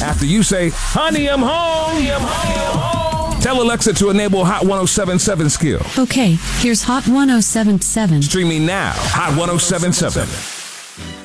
After you say, honey, I'm home. Honey, I'm home. Tell Alexa to enable Hot 1077 skill. Okay, here's Hot 1077. Streaming now, Hot 1077.